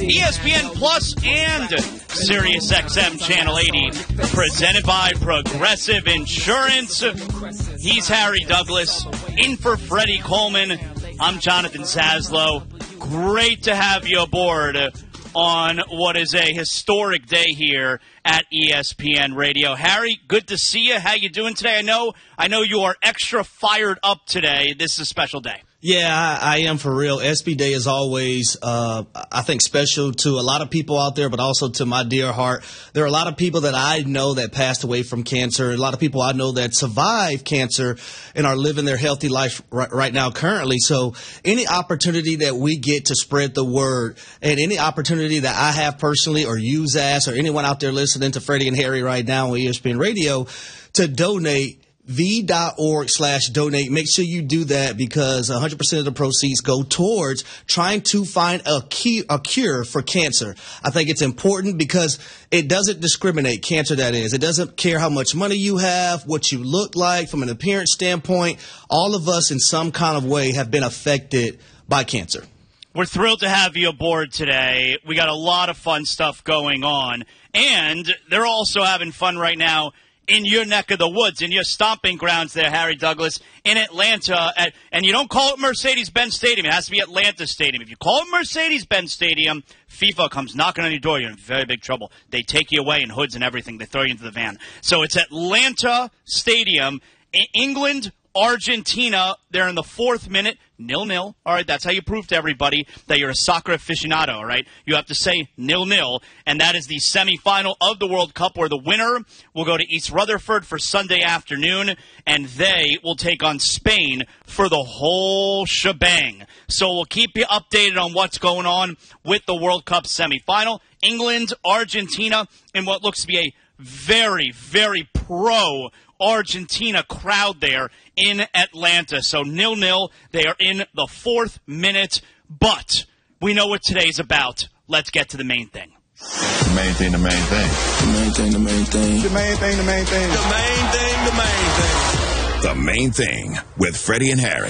ESPN Plus and Sirius XM Channel 80, presented by Progressive Insurance. He's Harry Douglas, in for Freddie Coleman. I'm Jonathan Saslow. Great to have you aboard on what is a historic day here at ESPN Radio. Harry, good to see you. How you doing today? I know you are extra fired up today. This is a special day. Yeah, I am for real. SB Day is always, I think, special to a lot of people out there, but also to my dear heart. There are a lot of people that I know that passed away from cancer, a lot of people I know that survived cancer and are living their healthy life right now currently. So any opportunity that we get to spread the word and any opportunity that I have personally or you, Zaz, or anyone out there listening to Freddie and Harry right now on ESPN Radio to donate, v.org/donate. Make sure you do that because 100% of the proceeds go towards trying to find a cure for cancer. I think it's important because it doesn't discriminate, cancer that is. It doesn't care how much money you have, what you look like from an appearance standpoint. All of us in some kind of way have been affected by cancer. We're thrilled to have you aboard today. We got a lot of fun stuff going on, and they're also having fun right now in your neck of the woods, in your stomping grounds there, Harry Douglas, in Atlanta. And you don't call it Mercedes-Benz Stadium. It has to be Atlanta Stadium. If you call it Mercedes-Benz Stadium, FIFA comes knocking on your door. You're in very big trouble. They take you away in hoods and everything. They throw you into the van. So it's Atlanta Stadium, England, Argentina. They're in the fourth minute, 0-0. All right, that's how you prove to everybody that you're a soccer aficionado, all right? You have to say 0-0, and that is the semifinal of the World Cup where the winner will go to East Rutherford for Sunday afternoon, and they will take on Spain for the whole shebang. So we'll keep you updated on what's going on with the World Cup semifinal. England, Argentina, in what looks to be a very, very pro Argentina crowd there in Atlanta. So 0-0. They are in the fourth minute, but we know what today's about. Let's get to the main thing. The main thing, the main thing. The main thing, the main thing. The main thing, the main thing. The main thing, the main thing. The Main Thing with Freddie and Harry.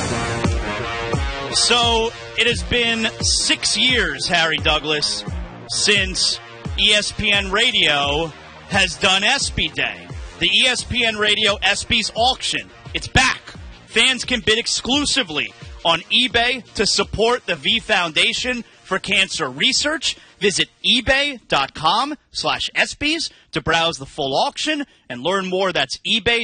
So it has been 6 years, Harry Douglas, since ESPN Radio has done ESPY Day. The ESPN Radio ESPYs auction. It's back. Fans can bid exclusively on eBay to support the V Foundation for Cancer Research. Visit ebay.com/ESPYs to browse the full auction and learn more. That's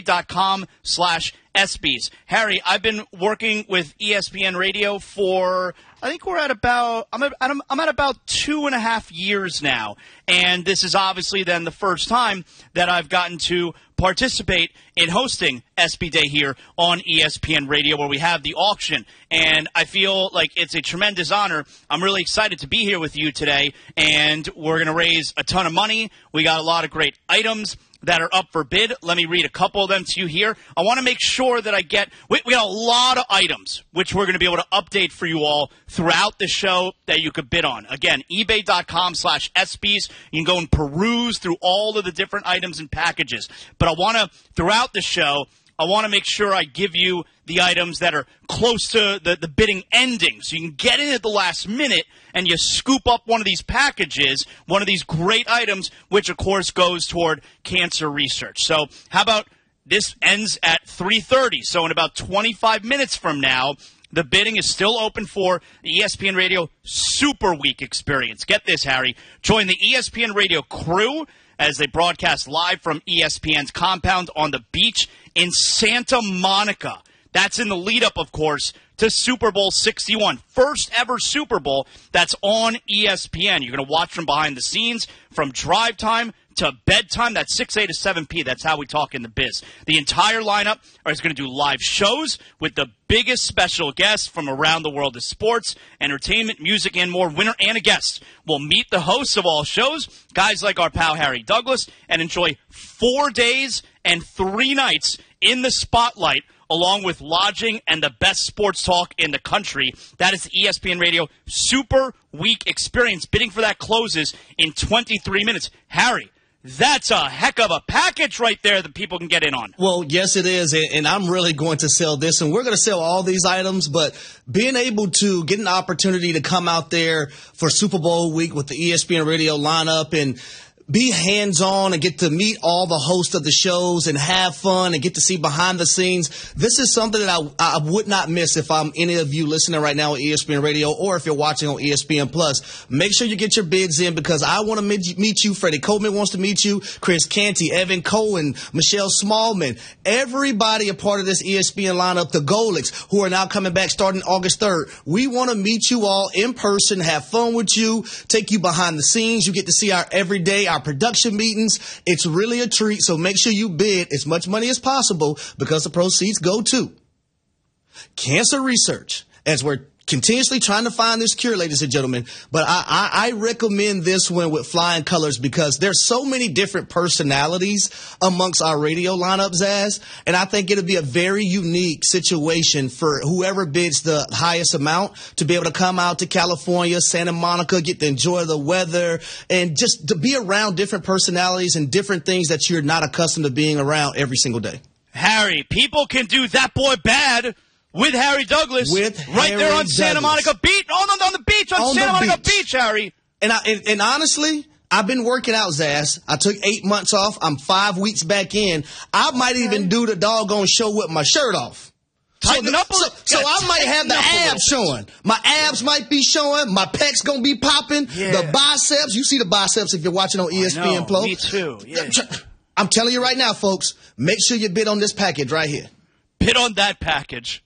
ebay.com/ESPYs. Harry, I've been working with ESPN Radio for, I think we're at about, I'm at about 2.5 years now. And this is obviously then the first time that I've gotten to participate in hosting ESPY Day here on ESPN Radio where we have the auction. And I feel like it's a tremendous honor. I'm really excited to be here with you today. And we're going to raise a ton of money. We got a lot of great items that are up for bid. Let me read a couple of them to you here. I want to make sure that we got a lot of items which we're going to be able to update for you all throughout the show that you could bid on. Again, ebay.com/ESPYs. You can go and peruse through all of the different items and packages. But I want to, throughout the show, I want to make sure I give you the items that are close to the bidding ending. So you can get in at the last minute and you scoop up one of these packages, one of these great items, which, of course, goes toward cancer research. So how about this ends at 3:30? So in about 25 minutes from now, the bidding is still open for the ESPN Radio Super Week experience. Get this, Harry. Join the ESPN Radio crew as they broadcast live from ESPN's compound on the beach in Santa Monica. That's in the lead-up, of course, to Super Bowl 61. First ever Super Bowl that's on ESPN. You're going to watch from behind the scenes, from drive time to bedtime. That's 6 a to 7 p. That's how we talk in the biz. The entire lineup is going to do live shows with the biggest special guests from around the world of sports, entertainment, music, and more. Winner and a guest will meet the hosts of all shows, guys like our pal Harry Douglas, and enjoy 4 days and 3 nights in the spotlight, along with lodging and the best sports talk in the country. That is the ESPN Radio Super Week experience. Bidding for that closes in 23 minutes. Harry, That's a heck of a package right there that people can get in on. Well, yes, it is. And I'm really going to sell this. And we're going to sell all these items. But being able to get an opportunity to come out there for Super Bowl week with the ESPN radio lineup and be hands-on and get to meet all the hosts of the shows and have fun and get to see behind the scenes. This is something that I would not miss if I'm any of you listening right now on ESPN Radio or if you're watching on ESPN Plus. Make sure you get your bids in because I want to meet you. Freddie Coleman wants to meet you. Chris Canty, Evan Cohen, Michelle Smallman. Everybody a part of this ESPN lineup. The Golics, who are now coming back starting August 3rd. We want to meet you all in person, have fun with you, take you behind the scenes. You get to see our everyday, our production meetings. It's really a treat, so make sure you bid as much money as possible because the proceeds go to cancer research, as we're continuously trying to find this cure, ladies and gentlemen. But I recommend this one with flying colors because there's so many different personalities amongst our radio lineup, Zaz, and I think it'll be a very unique situation for whoever bids the highest amount to be able to come out to California, Santa Monica, get to enjoy the weather, and just to be around different personalities and different things that you're not accustomed to being around every single day. Harry, people can do That Boy Bad with Harry Douglas right there on Santa Monica Beach. On the beach, on Santa Monica Beach, Harry. And honestly, I've been working out, Zaz. I took 8 months off. I'm 5 weeks back in. I might even do the doggone show with my shirt off. Tighten up a little. So I might have the abs showing. My abs might be showing. My pecs going to be popping. Yeah. The biceps. You see the biceps if you're watching on ESPN Plus. Me too. Yeah. I'm telling you right now, folks, make sure you bid on this package right here. Bid on that package.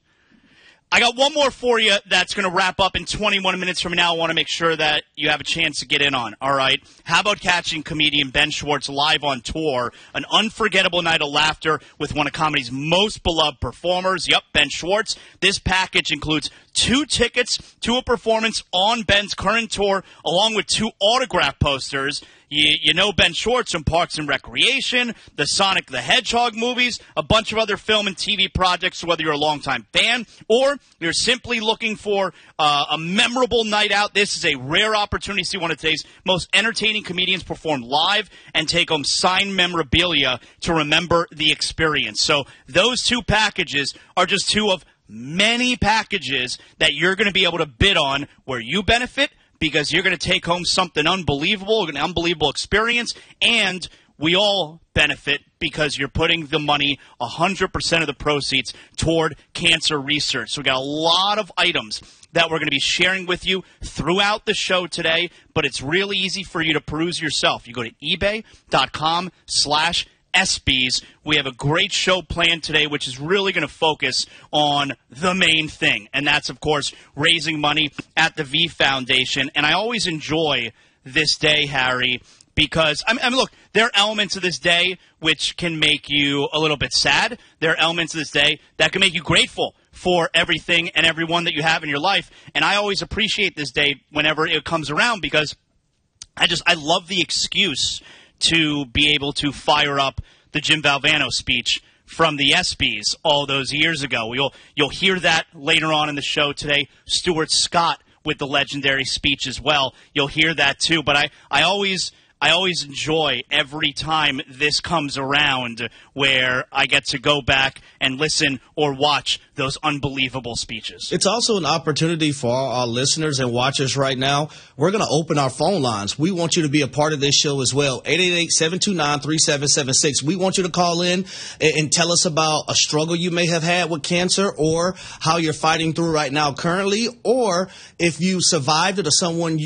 I got one more for you that's going to wrap up in 21 minutes from now. I want to make sure that you have a chance to get in on. All right. How about catching comedian Ben Schwartz live on tour? An unforgettable night of laughter with one of comedy's most beloved performers. Yep, Ben Schwartz. This package includes 2 tickets to a performance on Ben's current tour, along with 2 autograph posters. You know Ben Schwartz from Parks and Recreation, the Sonic the Hedgehog movies, a bunch of other film and TV projects, so whether you're a longtime fan or you're simply looking for a memorable night out, this is a rare opportunity to see one of today's most entertaining comedians perform live and take home signed memorabilia to remember the experience. So those 2 packages are just 2 of many packages that you're going to be able to bid on where you benefit, because you're going to take home something unbelievable, an unbelievable experience, and we all benefit because you're putting the money, 100% of the proceeds, toward cancer research. So we got a lot of items that we're going to be sharing with you throughout the show today, but it's really easy for you to peruse yourself. You go to ebay.com/ESPYs. We have a great show planned today, which is really going to focus on the main thing, and that's, of course, raising money at the V Foundation. And I always enjoy this day, Harry, because, I mean, look, there are elements of this day which can make you a little bit sad. There are elements of this day that can make you grateful for everything and everyone that you have in your life. And I always appreciate this day whenever it comes around because I love the excuse to be able to fire up the Jim Valvano speech from the ESPYs all those years ago. You'll hear that later on in the show today. Stuart Scott with the legendary speech as well. You'll hear that too. But I always enjoy every time this comes around where I get to go back and listen or watch those unbelievable speeches. It's also an opportunity for our listeners and watchers right now. We're going to open our phone lines. We want you to be a part of this show as well. 888-729-3776. We want you to call in and tell us about a struggle you may have had with cancer or how you're fighting through right now currently, or if you survived it or someone